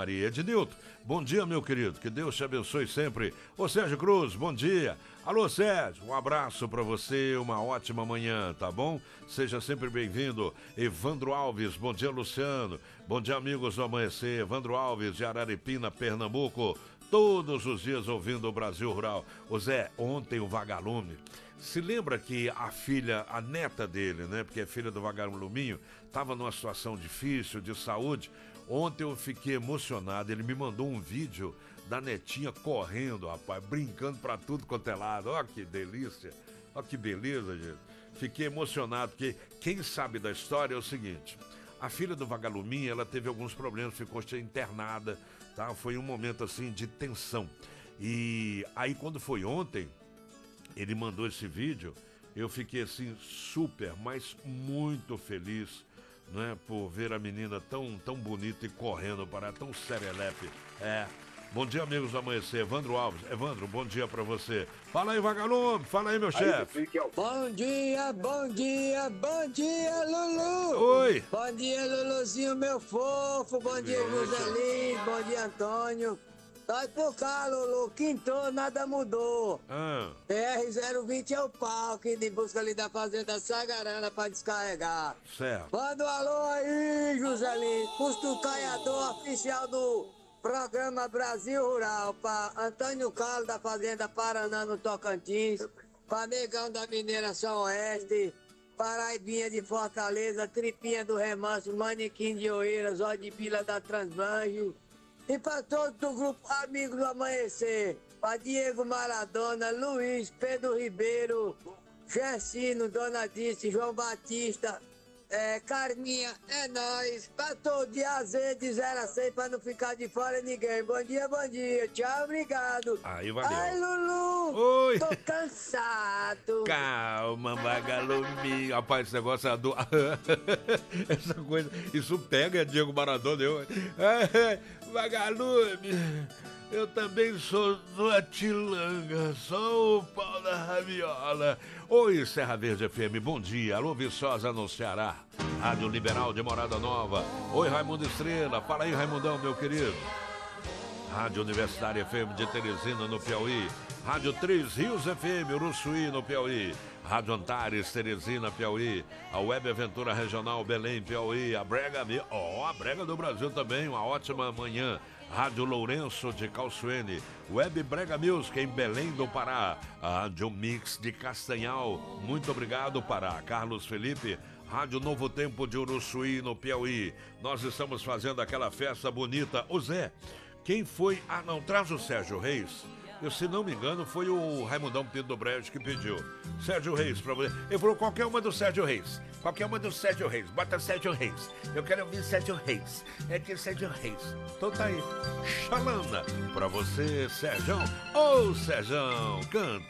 Maria. Ednilton, bom dia, meu querido. Que Deus te abençoe sempre. Ô Sérgio Cruz, bom dia. Alô, Sérgio, um abraço pra você, uma ótima manhã, tá bom? Seja sempre bem-vindo. Evandro Alves, bom dia, Luciano. Bom dia, amigos do Amanhecer. Evandro Alves, de Araripina, Pernambuco. Todos os dias ouvindo o Brasil Rural. Ô Zé, ontem o Vagalume, se lembra que a filha, a neta dele, né, porque é filha do Vagaluminho, estava numa situação difícil de saúde. Ontem eu fiquei emocionado, ele me mandou um vídeo da netinha correndo, rapaz, brincando pra tudo quanto é lado. Ó que delícia, ó que beleza, gente. Fiquei emocionado, porque quem sabe da história é o seguinte: a filha do Vagaluminho, ela teve alguns problemas, ficou internada, tá? Foi um momento assim de tensão. E aí quando foi ontem, ele mandou esse vídeo, eu fiquei assim super, mas muito feliz, né, por ver a menina tão bonita e correndo para tão serelepe. Bom dia, amigos do Amanhecer. Evandro Alves. Evandro, bom dia pra você. Fala aí, Vagalume. Fala aí, meu chefe. Bom dia, bom dia, bom dia, Lulu. Oi. Bom dia, Luluzinho, meu fofo. Bom dia, Joselino. Bom dia, Antônio. Sai por cá, Lulu. Quintou, nada mudou. PR-020 é o pau que de busca ali da fazenda Sagarana pra descarregar. Certo. Manda um alô aí, Joselino. Custo caiador oficial do Programa Brasil Rural, para Antônio Carlos da Fazenda Paraná no Tocantins, para Negão da Mineração Oeste, Paraibinha de Fortaleza, Tripinha do Remanso, Manequim de Oeiras, Ó de Pila da Transbanjo, e para todos do grupo Amigos do Amanhecer, para Diego Maradona, Luiz, Pedro Ribeiro, Gessino, Dona Dice, João Batista, Carminha, é nóis, pra todo dia azeite de 0 a 100 pra não ficar de fora ninguém. Bom dia, tchau, obrigado. Aí, valeu. Ai, Lulu, oi. Tô cansado. Calma, Vagalume. Rapaz, esse negócio é do... Essa coisa, isso pega, Diego Maradona. Vagalume, eu também sou do Atilanga, sou o pau da rabiola. Oi, Serra Verde FM, bom dia. Alô, Viçosa no Ceará. Rádio Liberal de Morada Nova. Oi, Raimundo Estrela. Fala aí, Raimundão, meu querido. Rádio Universitária FM de Teresina, no Piauí. Rádio Três Rios FM, Uruçuí, no Piauí. Rádio Antares, Teresina, Piauí. A Web Aventura Regional, Belém, Piauí. A Brega, a Brega do Brasil também, uma ótima manhã. Rádio Lourenço de Calçoene, Web Brega Music em Belém do Pará, a Rádio Mix de Castanhal, muito obrigado, Pará. Carlos Felipe, Rádio Novo Tempo de Uruçuí, no Piauí. Nós estamos fazendo aquela festa bonita. Ô Zé, quem foi? Ah, não, traz o Sérgio Reis. Eu, se não me engano, foi o Raimundão Pinto do Brejo que pediu. Sérgio Reis, pra você. Ele falou qualquer uma do Sérgio Reis. Qualquer uma do Sérgio Reis. Bota Sérgio Reis. Eu quero ouvir Sérgio Reis. É que Sérgio Reis. Então tá aí. Xalana. Pra você, Sérgio. Ô, Sérgio, canta.